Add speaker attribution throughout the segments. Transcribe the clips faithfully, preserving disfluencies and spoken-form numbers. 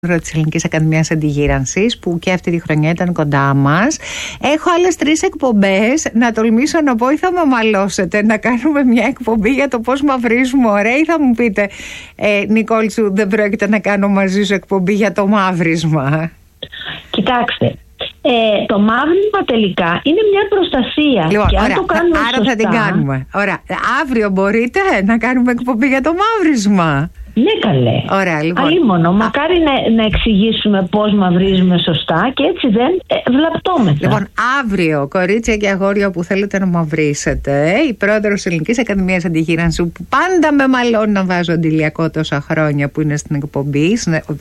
Speaker 1: της Ελληνικής Ακαδημίας Αντιγύρανσης, που και αυτή τη χρονιά ήταν κοντά μας. Έχω άλλες τρεις εκπομπές. Να τολμήσω να πω, ή θα με μαλώσετε να κάνουμε μια εκπομπή για το πώς μαυρίζουμε ωραία, ή θα μου πείτε ε, Νικόλτσου, δεν πρόκειται να κάνω μαζί σου εκπομπή για το μαύρισμα?
Speaker 2: Κοιτάξτε, ε, το μαύρισμα τελικά είναι μια προστασία.
Speaker 1: Λοιπόν,
Speaker 2: και αν
Speaker 1: ωραία,
Speaker 2: το κάνουμε
Speaker 1: άρα
Speaker 2: σωστά,
Speaker 1: θα την κάνουμε. Ωραία. Αύριο μπορείτε να κάνουμε εκπομπή για το μαύρισμα?
Speaker 2: Ναι, καλέ.
Speaker 1: Ωραία, λοιπόν.
Speaker 2: Αλίμονο. Μακάρι να, να εξηγήσουμε πώς μαυρίζουμε σωστά και έτσι δεν ε, βλαπτόμεθα.
Speaker 1: Λοιπόν, αύριο, κορίτσια και αγόρια που θέλετε να μαυρίσετε, η πρόεδρος της Ελληνικής Ακαδημίας Αντιγύρανσης, που πάντα με μαλώνει να βάζω αντιλιακό τόσα χρόνια που είναι στην εκπομπή,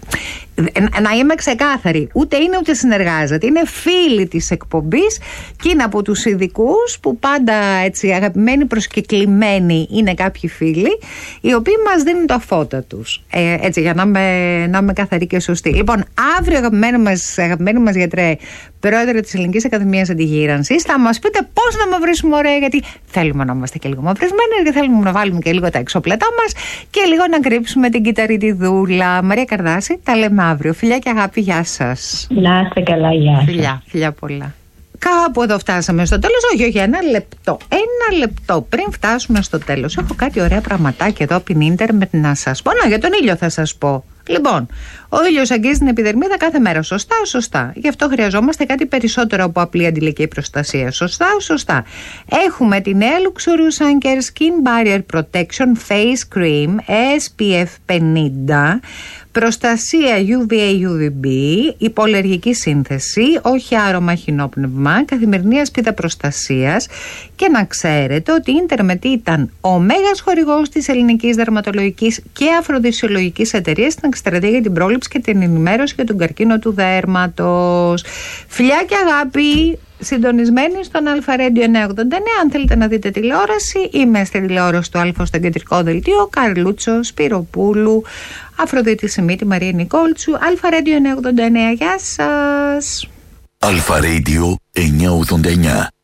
Speaker 1: να είμαι ξεκάθαρη, ούτε είναι ούτε συνεργάζεται, είναι φίλη της εκπομπής και είναι από τους ειδικούς που πάντα έτσι αγαπημένοι, προσκεκλημένοι είναι κάποιοι φίλοι, οι οποίοι μας δίνουν τα φώτα τους. Ε, έτσι, για να είμαι, να είμαι καθαρή και σωστή. Λοιπόν, αύριο, αγαπημένοι μας, αγαπημένοι μας γιατρέ, πρόεδρε της Ελληνικής Ακαδημίας Αντιγύρανσης, θα μας πείτε πώς να μαυρίσουμε ωραία, γιατί θέλουμε να είμαστε και λίγο μαυρισμένοι, γιατί θέλουμε να βάλουμε και λίγο τα εξώπλατά μας και λίγο να κρύψουμε την κυταριτιδούλα. Μαρία Καρδάση, τα λέμε αύριο. Φιλιά και αγάπη, γεια σας.
Speaker 2: Να είστε καλά, γεια σας.
Speaker 1: Φιλιά, φιλιά πολλά. Κάπου εδώ φτάσαμε στο τέλος. Όχι, όχι, ένα λεπτό. Ένα λεπτό πριν φτάσουμε στο τέλος. Έχω κάτι ωραία πραγματάκια εδώ από την ίντερνετ να σας πω. Να, για τον ήλιο θα σας πω. Λοιπόν, ο ήλιος αγγίζει την επιδερμίδα κάθε μέρα. Σωστά, σωστά. Γι' αυτό χρειαζόμαστε κάτι περισσότερο από απλή αντιλιακή προστασία. Σωστά, σωστά. Έχουμε την Luxurious Anchor Skin Barrier Protection Face Cream ες πι εφ πενήντα. Προστασία γιου βι έι γιου βι μπι, υπολεργική σύνθεση, όχι άρωμα χινόπνευμα, καθημερινή ασπίδα προστασίας. Και να ξέρετε ότι η Ίντερμετ ήταν ο μέγας χορηγός της ελληνικής δερματολογικής και αφροδισιολογικής εταιρείας στην εκστρατεία για την πρόληψη και την ενημέρωση για τον καρκίνο του δέρματος. Φιλιά και αγάπη, συντονισμένοι στον Αλφα Radio εννιακόσια ογδόντα εννέα. Αν θέλετε να δείτε τηλεόραση, είμαι στη τηλεόραση του Αλφα στο κεντρικό δελτίο. Καρλούτσο, Σπυροπούλου, Αφροδίτη Σιμίτη, Μαρία Νικόλτσου. Αλφα Radio εννιακόσια ογδόντα εννέα. Γεια σας.
Speaker 3: Αλφα Radio εννιακόσια ογδόντα εννέα.